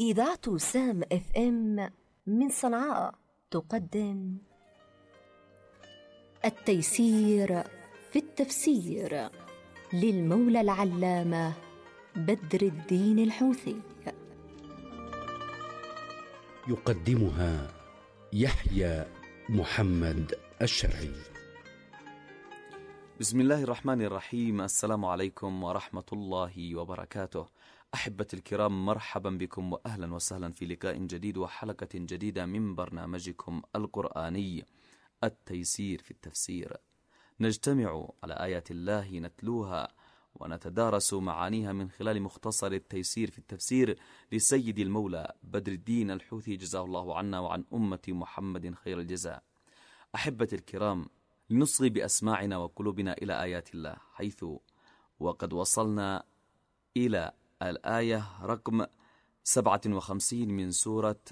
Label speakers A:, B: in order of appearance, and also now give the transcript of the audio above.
A: إذاعة سام اف ام من صنعاء تقدم التيسير في التفسير للمولى العلامة بدر الدين الحوثي.
B: يقدمها يحيى محمد الشرعي.
C: بسم الله الرحمن الرحيم. السلام عليكم ورحمة الله وبركاته. أحبتي الكرام، مرحبا بكم وأهلا وسهلا في لقاء جديد وحلقة جديدة من برنامجكم القرآني التيسير في التفسير. نجتمع على آيات الله نتلوها ونتدارس معانيها من خلال مختصر التيسير في التفسير لسيد المولى بدر الدين الحوثي، جزاه الله عنا وعن أمة محمد خير الجزاء. أحبتي الكرام، لنصغي بأسماعنا وقلوبنا إلى آيات الله، حيث وقد وصلنا إلى الآية رقم 57 من سورة